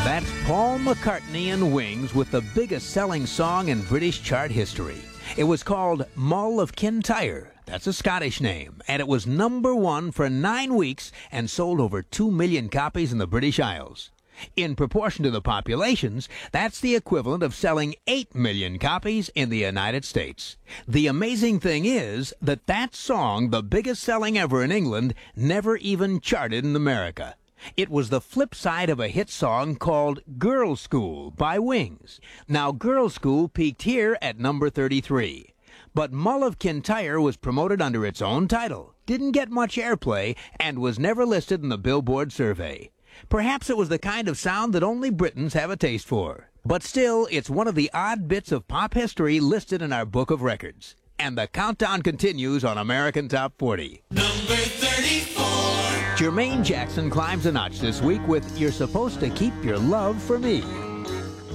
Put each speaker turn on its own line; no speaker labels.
That's Paul McCartney and Wings with the biggest selling song in British chart history. It was called Mull of Kintyre. That's a Scottish name. And it was #1 for 9 weeks and sold over 2 million copies in the British Isles. In proportion to the populations, that's the equivalent of selling 8 million copies in the United States. The amazing thing is that that song, the biggest selling ever in England, never even charted in America. It was the flip side of a hit song called Girls' School by Wings. Now, Girls' School peaked here at number 33. But Mull of Kintyre was promoted under its own title, didn't get much airplay, and was never listed in the Billboard survey. Perhaps it was the kind of sound that only Britons have a taste for. But still, it's one of the odd bits of pop history listed in our book of records. And the countdown continues on American Top 40.
Number 34.
Jermaine Jackson climbs a notch this week with You're Supposed to Keep Your Love for Me.